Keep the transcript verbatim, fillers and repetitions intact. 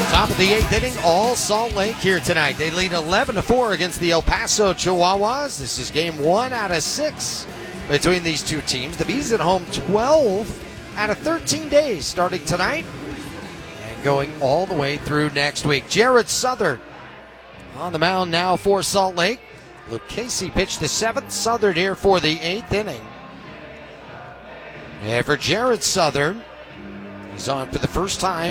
Top of the eighth inning, all Salt Lake here tonight. They lead eleven to four against the El Paso Chihuahuas. This is game one out of six between these two teams. The Bees at home twelve out of thirteen days starting tonight and going all the way through next week. Jared Southern on the mound now for Salt Lake. Luke Casey pitched the seventh. Southern here for the eighth inning. And for Jared Southern, he's on for the first time.